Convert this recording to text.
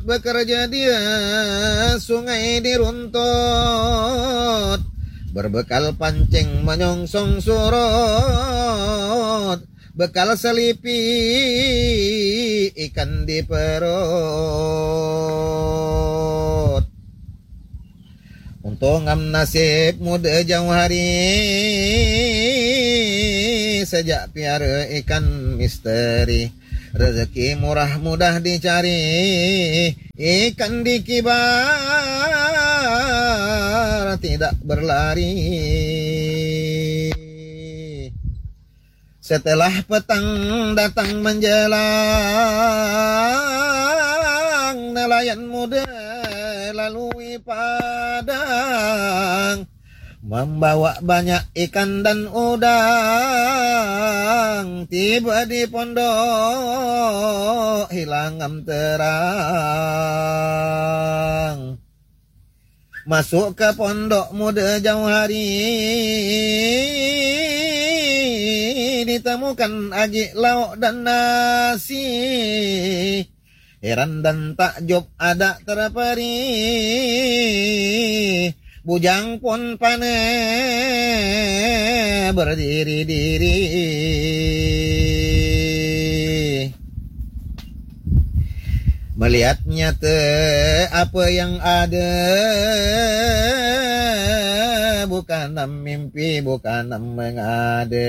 bekerja dia, sungai diruntut, berbekal pancing menyongsong surut, bekal selipi ikan di perut. Untung am nasib muda jauh hari, sejak piara ikan misteri. Rezeki murah mudah dicari, ikan dikibar tidak berlari. Setelah petang datang menjelang, nelayan muda lalui padang, membawa banyak ikan dan udang. Tiba di pondok hilang am terang. Masuk ke pondok muda jauh hari, ditemukan agi lauk dan nasi. Heran dan takjub ada terperi, bujang pun panen berdiri-diri. Melihat nyata apa yang ada, bukan mimpi, bukan mengada.